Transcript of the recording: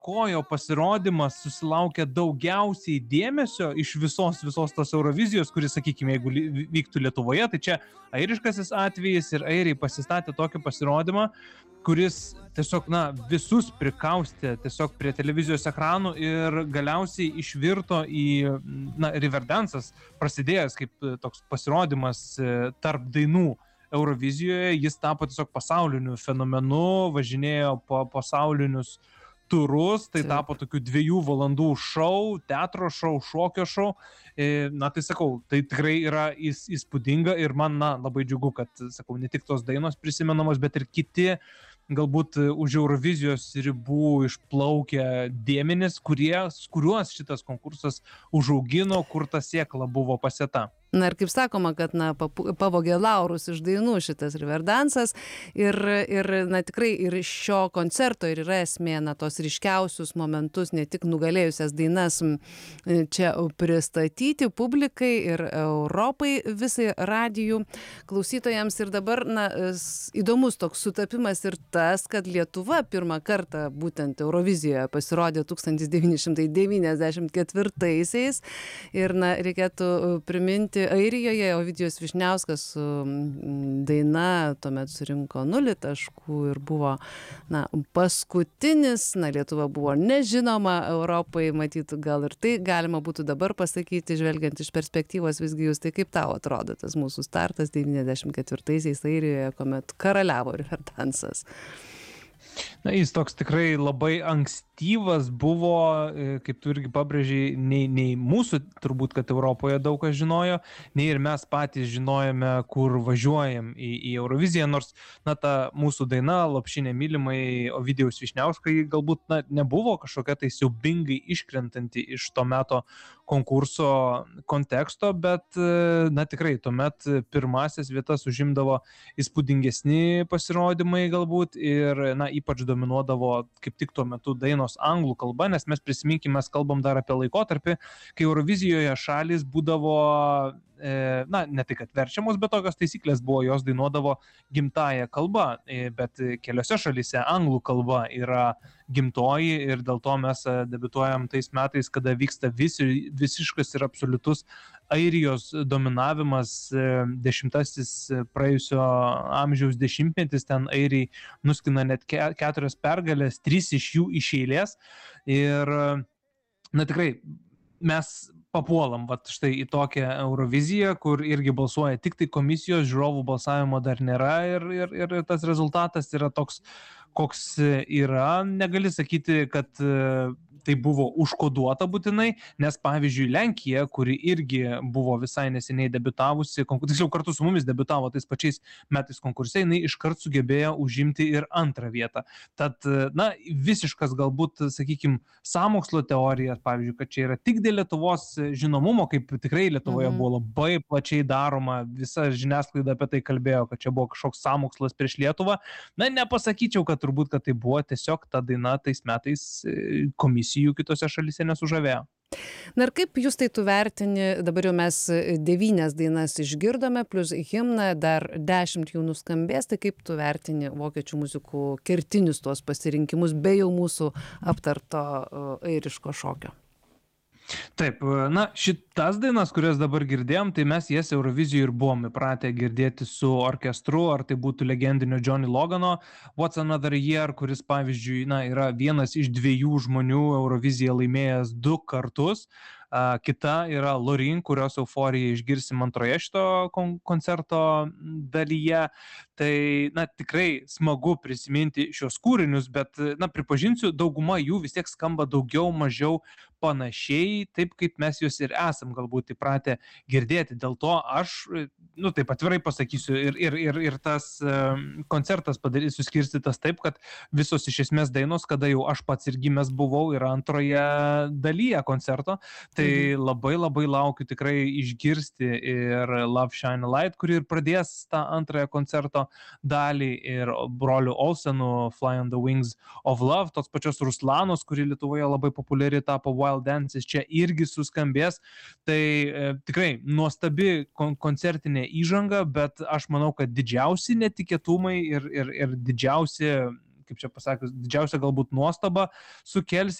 ko jo pasirodymas susilaukė daugiausiai dėmesio iš visos tos Eurovizijos, kuris, sakykime, jeigu vyktų Lietuvoje, tai čia airiškasis atvejis ir airiai pasistatė tokį pasirodymą, kuris tiesiog, visus prikaustė tiesiog prie televizijos ekranų ir galiausiai išvirto į, Riverdance'as prasidėjęs kaip toks pasirodymas tarp dainų Eurovizijoje, jis tapo tiesiog pasauliniu fenomenu, važinėjo po pasaulinius turus, tai tapo tokių 2 valandų šou, teatro šou, šokio šou. Tai sakau, tai tikrai yra įspūdinga ir man, labai džiugu, kad, sakau, ne tik tos dainos prisimenamos, bet ir kiti galbūt už Eurovizijos ribų išplaukę dėmenys, kuriuos šitas konkursas užaugino, kur ta sėkla buvo pasėta. Na ir kaip sakoma, kad pavogė laurus iš dainų šitas Riverdance'as ir tikrai ir šio koncerto ir yra esmė, tos ryškiausius momentus, ne tik nugalėjusias dainas čia pristatyti publikai ir Europai, visai radijų klausytojams. Ir dabar, įdomus toks sutapimas ir tas, kad Lietuva pirmą kartą būtent Eurovizijoje pasirodė 1994-aisiais ir reikėtų priminti Airijoje Ovidijus Vyšniauskas su daina tuomet surinko 0 taškų ir buvo paskutinis, Lietuva buvo nežinoma Europai, matyt, gal ir tai galima būtų dabar pasakyti, žvelgiant iš perspektyvos. Visgi jūs, tai kaip tau atrodo tas mūsų startas 94-aisiais Airijoje, kuomet karaliavo Riverdance'as? Jis toks tikrai labai ankstyvas buvo, kaip tu irgi pabrėžiai, nei mūsų turbūt, kad Europoje daug kas žinojo, nei ir mes patys žinojome, kur važiuojam į Euroviziją, nors ta mūsų daina Lopšinė mylimai Ovidijaus Vyšniausko, ji galbūt nebuvo kažkokia tai siaubingai iškrentanti iš to meto konkurso konteksto, bet tikrai tuomet pirmasis vietas užimdavo įspūdingesni pasirodymai galbūt ir ypač dominuodavo kaip tik tuo metu dainos anglų kalba, nes mes prisiminkime, mes kalbam dar apie laikotarpį, kai Eurovizijoje šalys būdavo, ne tai kad verčiamos, bet tokios taisyklės buvo, jos dainuodavo gimtąją kalbą, bet keliose šalyse anglų kalba yra gimtoji ir dėl to mes debiutuojam tais metais, kada vyksta visiškas ir absoliutus Airijos dominavimas, 10-asis praėjusio amžiaus dešimtmetis, ten airiai nuskina net 4 pergalės, 3 iš jų iš eilės ir tikrai mes papuolam štai į tokią Euroviziją, kur irgi balsuoja tik tai komisijos, žiūrovų balsavimo dar nėra ir tas rezultatas yra toks, koks yra. Negali sakyti, kad tai buvo užkoduota būtinai, nes pavyzdžiui Lenkija, kuri irgi buvo visai neseniai debiutavusi, tiksliau kartu su mumis debiutavo tais pačiais metais konkurse, jinai iškart sugebėjo užimti ir 2 vietą. Tad, visiškas galbūt, sakykime, sąmokslo teorija, pavyzdžiui, kad čia yra tik dėl Lietuvos žinomumo, kaip tikrai Lietuvoje buvo labai plačiai daroma, visa žiniasklaida apie tai kalbėjo, kad čia buvo kažkoks sąmokslas prieš Lietuvą. Nepasakyčiau, kad turbūt, kad tai buvo tiesiog ta daina tais metais komisijų kitose šalyse nesužavėjo. Na ir kaip jūs tai tu vertini, dabar jau mes 9 dainas išgirdome, plus himną, dar 10 jų nuskambės, tai kaip tu vertini vokiečių muzikų kertinius tuos pasirinkimus, be jau mūsų aptarto airiško šokio? Taip, šitas dainas, kurias dabar girdėjom, tai mes jas Eurovizijoje ir buvom įpratę girdėti su orkestru, ar tai būtų legendinio Johnny Logano What's Another Year, kuris, pavyzdžiui, yra vienas iš 2 žmonių Euroviziją laimėjęs 2 kartus. Kita yra Loreen, kurios euforiją išgirsim antroje šito koncerto dalyje. Tai, tikrai smagu prisiminti šios kūrinius, bet, pripažinsiu, dauguma jų vis tiek skamba daugiau, mažiau panašiai, taip kaip mes juos ir esam galbūt įpratę girdėti. Dėl to aš, taip atvirai pasakysiu, ir tas koncertas suskirstytas taip, kad visos iš esmės dainos, kada jau aš pats ir gimęs buvau, yra antroje dalyje koncerto. Tai labai labai laukiu tikrai išgirsti ir Love Shine a Light, kuri ir pradės tą antrąją koncerto dalį, ir brolių Olsenų Fly on the Wings of Love, tos pačios Ruslanos, kuri Lietuvoje labai populiari tapo, Wild Dances, čia irgi suskambės. Tai tikrai nuostabi koncertinė įžanga, bet aš manau, kad didžiausi netikėtumai ir didžiausi, kaip čia pasakius, didžiausia galbūt nuostaba sukels